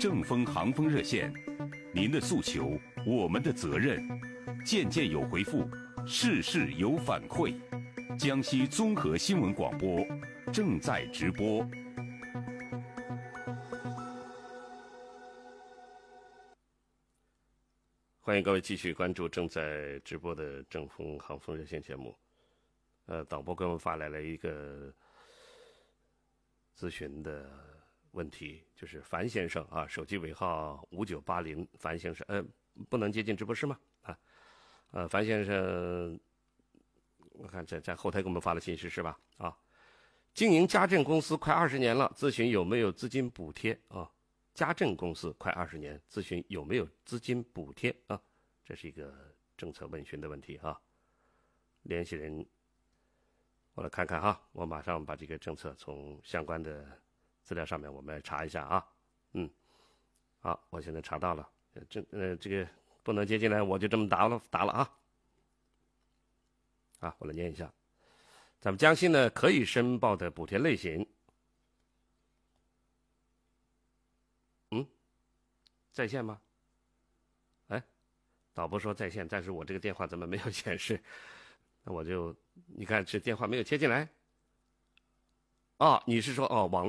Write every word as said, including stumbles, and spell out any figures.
正风航风热线，您的诉求，我们的责任，件件有回复，事事有反馈。江西综合新闻广播正在直播。 欢迎各位继续关注正在直播的正风航风热线节目。呃，导播给我们发来了一个咨询的问题，就是樊先生啊，手机尾号五九八零，樊先生，呃，不能接进直播室吗？啊，呃，樊先生，我看在在后台给我们发了信息是吧？啊，经营家政公司快二十年了，咨询有没有资金补贴啊？家政公司快二十年，咨询有没有资金补贴啊？这是一个政策问询的问题啊。联系人，我来看看哈，我马上把这个政策从相关的资料上面我们来查一下啊。嗯，好，我现在查到了，这呃这个不能接进来，我就这么答了答了啊。啊，我来念一下，咱们江西呢可以申报的补贴类型。嗯，在线吗？哎，导播说在线，但是我这个电话怎么没有显示？那我就，你看这电话没有接进来。哦，你是说哦网络